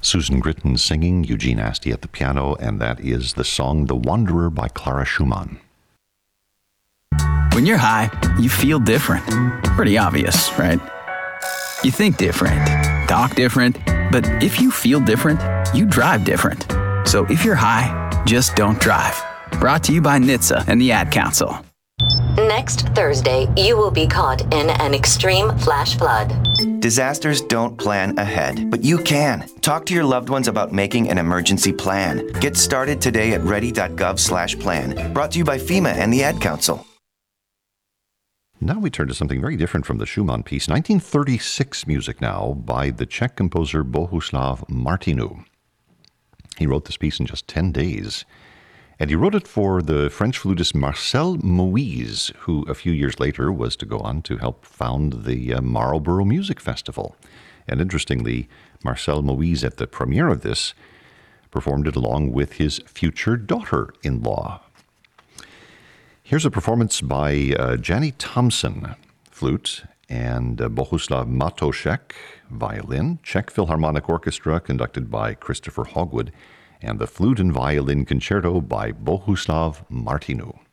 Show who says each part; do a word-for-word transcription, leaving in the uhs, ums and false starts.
Speaker 1: Susan Gritton singing, Eugene Asty at the piano, and that is the song The Wanderer by Clara Schumann.
Speaker 2: When you're high, you feel different. Pretty obvious, right? You think different, talk different, but if you feel different, you drive different. So if you're high, just don't drive. Brought to you by N H T S A and the Ad Council.
Speaker 3: Next Thursday, you will be caught in an extreme flash flood.
Speaker 4: Disasters don't plan ahead, but you can. Talk to your loved ones about making an emergency plan. Get started today at ready dot gov slash plan. Brought to you by FEMA and the Ad Council.
Speaker 1: Now we turn to something very different from the Schumann piece. nineteen thirty-six music now by the Czech composer Bohuslav Martinu. He wrote this piece in just ten days. And he wrote it for the French flutist Marcel Moïse, who a few years later was to go on to help found the uh, Marlborough Music Festival. And interestingly, Marcel Moïse, at the premiere of this, performed it along with his future daughter-in-law. Here's a performance by uh, Janny Thompson, flute, and uh, Bohuslav Matošek, violin, Czech Philharmonic Orchestra, conducted by Christopher Hogwood, and the Flute and Violin Concerto by Bohuslav Martinu.